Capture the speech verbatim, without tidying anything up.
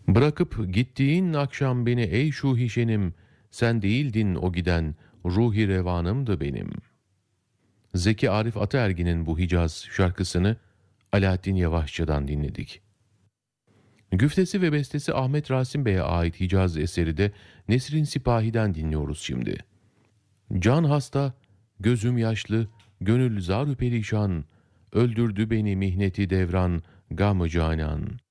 Bırakıp gittiğin akşam beni ey şu hişenim, sen değildin o giden, ruhi revanımdı benim. Zeki Arif Ataergin'in bu Hicaz şarkısını Alaaddin Yavaşçı'dan dinledik. Güftesi ve bestesi Ahmet Rasim Bey'e ait Hicaz eseri de Nesrin Sipahi'den dinliyoruz şimdi. Can hasta, gözüm yaşlı, gönül zar-ı perişan, öldürdü beni mihneti devran, gam-ı canan.